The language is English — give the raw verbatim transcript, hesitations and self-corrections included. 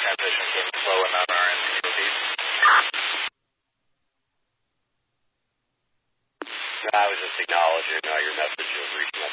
Transmission came slow and on our end. Can you repeat? No, I was just acknowledging uh, your message of reaching